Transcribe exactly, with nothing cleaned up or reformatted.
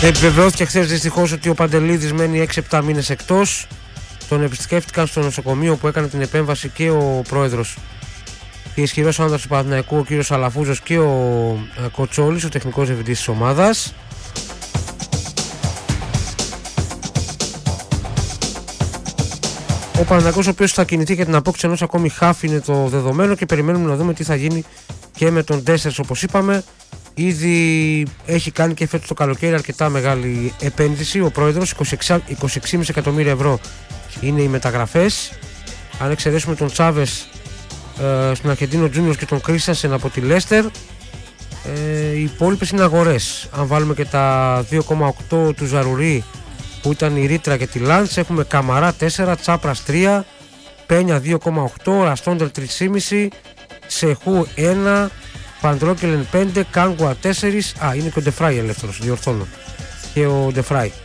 Επιβεβαιώθηκε χθες δυστυχώς ότι ο Παντελίδης μένει έξι επτά μήνες εκτός. Τον επισκέφτηκαν στο νοσοκομείο που έκανε την επέμβαση και ο πρόεδρος και ισχυρός άνδρας του Παναθηναϊκού, ο κύριος Αλαφούζος, και ο Κοτσόλης, ο τεχνικός διευθυντής της ομάδας. Ο Παναθηναϊκός, ο οποίος θα κινηθεί για την απόκτηση ενός ακόμη χαφ, είναι το δεδομένο και περιμένουμε να δούμε τι θα γίνει και με τον Ντέσσερς. Όπως είπαμε, ήδη έχει κάνει και φέτος το καλοκαίρι αρκετά μεγάλη επένδυση ο πρόεδρος, είκοσι έξι κόμμα πέντε εκατομμύρια ευρώ είναι οι μεταγραφές. Αν εξαιρέσουμε τον Τσάβες ε, στον Αρχεντίνο Τζούνιος και τον Κρίστανσεν από τη Λέστερ, ε, οι υπόλοιπες είναι αγορές. Αν βάλουμε και τα δύο κόμμα οκτώ του Ζαρουρί που ήταν η Ρήτρα και τη Λάντς, έχουμε Καμαρά τέσσερα, Τσάπρας τρία, Πένια δύο κόμμα οκτώ, Ραστόντερ τρία κόμμα πέντε, Σεχού ένα, Παντρόκελεν πέντε, Κάγκουα τέσσερα, α, είναι και ο Ντεφράι ελεύθερος, διορθώνω, και ο Ντεφράι.